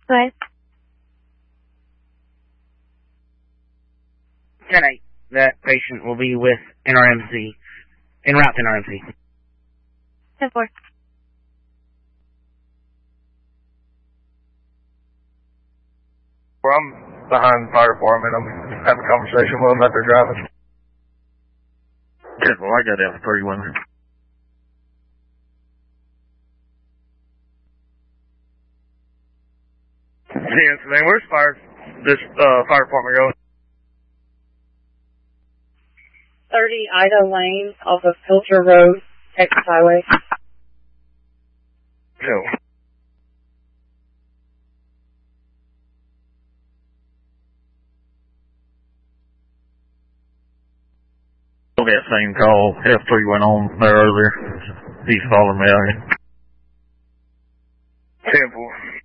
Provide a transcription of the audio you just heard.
Go ahead. 10-8. That patient will be with NRMC, en route to NRMC. 10-4. I'm behind the fire department. I'm having a conversation with them about their driving. Well, I got out 31. Yes, man. Where's this fire department going? 30 Ida Lane off of Pilcher Road, Texas Highway. No. That same call, F3 went on there earlier. He's following me out here. 10-4.